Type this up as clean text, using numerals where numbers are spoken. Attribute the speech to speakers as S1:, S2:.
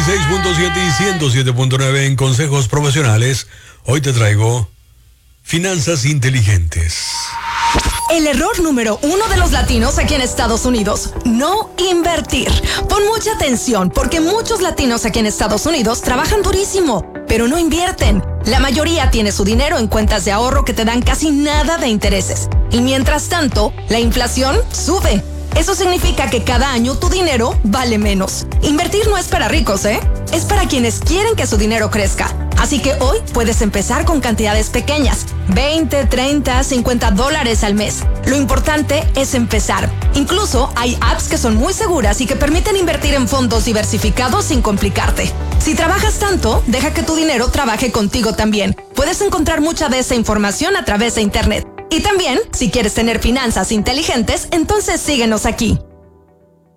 S1: 96.7 y 107.9 en Consejos Profesionales. Hoy te traigo finanzas inteligentes.
S2: El error número 1 de los latinos aquí en Estados Unidos: no invertir. Pon mucha atención, porque muchos latinos aquí en Estados Unidos trabajan durísimo, pero no invierten. La mayoría tiene su dinero en cuentas de ahorro que te dan casi nada de intereses. Y mientras tanto, la inflación sube. Eso significa que cada año tu dinero vale menos. Invertir no es para ricos, ¿eh? Es para quienes quieren que su dinero crezca. Así que hoy puedes empezar con cantidades pequeñas, 20, 30, $50 al mes. Lo importante es empezar. Incluso hay apps que son muy seguras y que permiten invertir en fondos diversificados sin complicarte. Si trabajas tanto, deja que tu dinero trabaje contigo también. Puedes encontrar mucha de esa información a través de internet. Y también, si quieres tener finanzas inteligentes, entonces síguenos aquí.